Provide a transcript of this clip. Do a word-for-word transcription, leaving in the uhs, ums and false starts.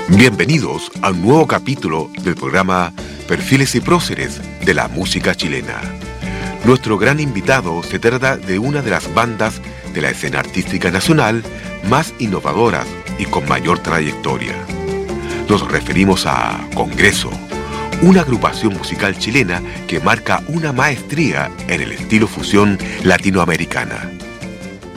Bienvenidos a un nuevo capítulo del programa Perfiles y Próceres de la música chilena. Nuestro gran invitado se trata de una de las bandas de la escena artística nacional más innovadoras y con mayor trayectoria. Nos referimos a Congreso, una agrupación musical chilena que marca una maestría en el estilo fusión latinoamericana.